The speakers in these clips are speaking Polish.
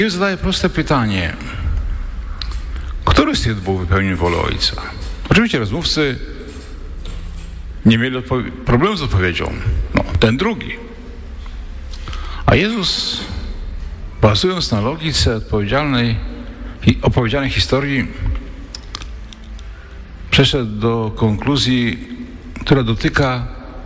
Jezus zadaje proste pytanie. Który z tych dwóch wypełnił wolę Ojca? Oczywiście rozmówcy nie mieli problemu z odpowiedzią. No, ten drugi. A Jezus, bazując na logice opowiedzianej historii, przeszedł do konkluzji, która dotyka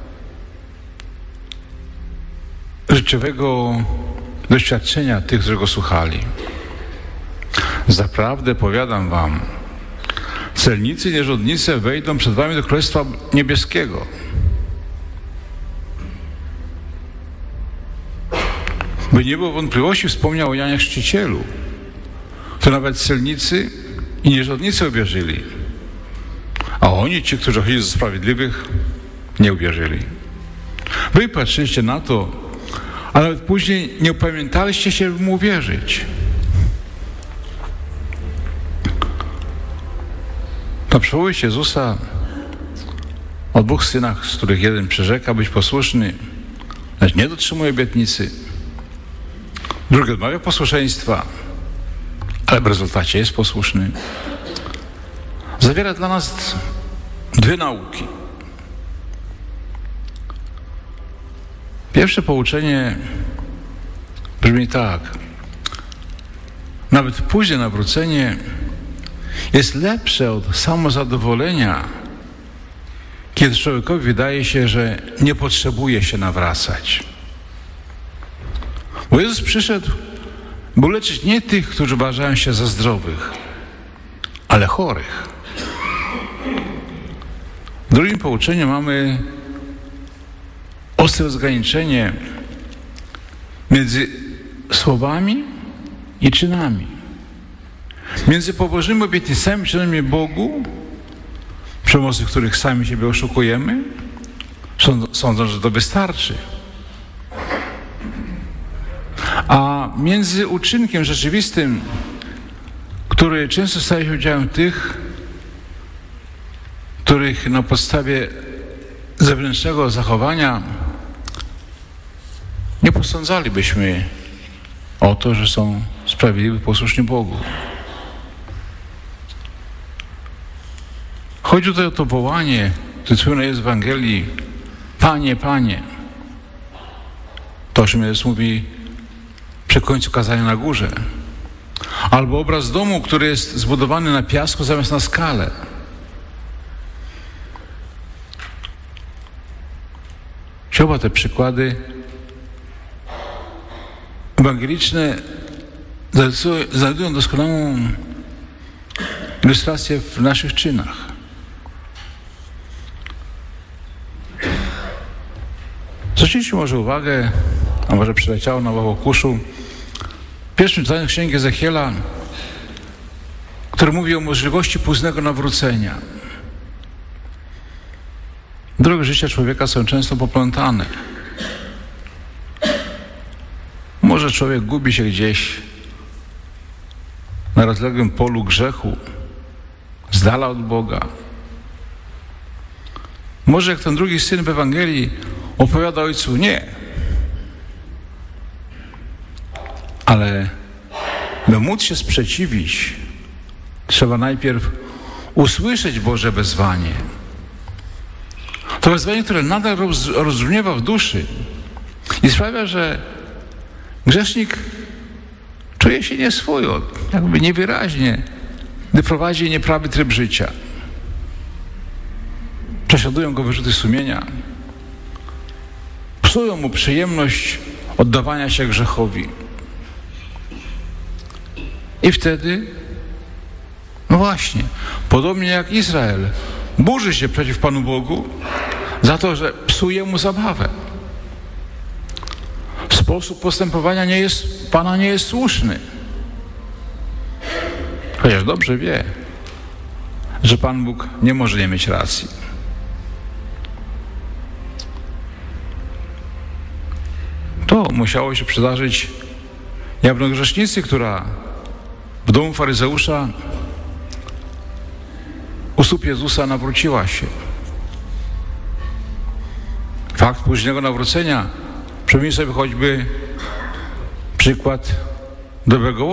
życiowego doświadczenia tych, którzy go słuchali. Zaprawdę powiadam wam, celnicy i nierządnicy wejdą przed wami do Królestwa Niebieskiego. By nie było wątpliwości, wspomniał o Janie Chrzcicielu. To nawet celnicy i nierządnicy uwierzyli. A oni, ci, którzy chodzili ze sprawiedliwych, nie uwierzyli. Wy patrzyliście na to, a nawet później nie upamiętaliście się, by mu uwierzyć. Na przypowieść Jezusa o dwóch synach, z których jeden przyrzeka być posłuszny, lecz nie dotrzymuje obietnicy. Drugi odmawia posłuszeństwa, ale w rezultacie jest posłuszny. Zawiera dla nas dwie nauki. Pierwsze pouczenie brzmi tak. Nawet późne nawrócenie jest lepsze od samozadowolenia, kiedy człowiekowi wydaje się, że nie potrzebuje się nawracać. Bo Jezus przyszedł, by leczyć nie tych, którzy uważają się za zdrowych, ale chorych. W drugim pouczeniu mamy ostre rozgraniczenie między słowami i czynami. Między pobożnymi obietnicami czynionymi Bogu, przy pomocy których sami siebie oszukujemy, sądząc, że to wystarczy. A między uczynkiem rzeczywistym, który często staje się udziałem tych, których na podstawie zewnętrznego zachowania nie posądzalibyśmy o to, że są sprawiedliwi, posłuszni Bogu. Chodzi tutaj o to wołanie, które słyne jest w Ewangelii: Panie, Panie. To, o czym Jezus mówi przy końcu kazania na górze. Albo obraz domu, który jest zbudowany na piasku zamiast na skale. Oba te przykłady ewangeliczne znajdują doskonałą ilustrację w naszych czynach. Zwróćcie może uwagę, a może przyleciało na łokuszu, w pierwszym czytaniu księgi Ezechiela, który mówi o możliwości późnego nawrócenia. Drogi życia człowieka są często poplątane. Może człowiek gubi się gdzieś na rozległym polu grzechu, z dala od Boga. Może jak ten drugi syn w Ewangelii opowiada ojcu: nie. Ale by móc się sprzeciwić, trzeba najpierw usłyszeć Boże wezwanie. To wezwanie, które nadal rozbrzmiewa w duszy i sprawia, że grzesznik czuje się nieswojo, jakby niewyraźnie, gdy prowadzi nieprawy tryb życia. Prześladują go wyrzuty sumienia, psują mu przyjemność oddawania się grzechowi. I wtedy, no właśnie, podobnie jak Izrael, burzy się przeciw Panu Bogu za to, że psuje mu zabawę. Sposób postępowania Pana nie jest słuszny. Chociaż dobrze wie, że Pan Bóg nie może nie mieć racji. To musiało się przydarzyć jawnogrzesznicy, która w domu faryzeusza u stóp Jezusa nawróciła się. Fakt późnego nawrócenia, przypomnij sobie choćby przykład dobrego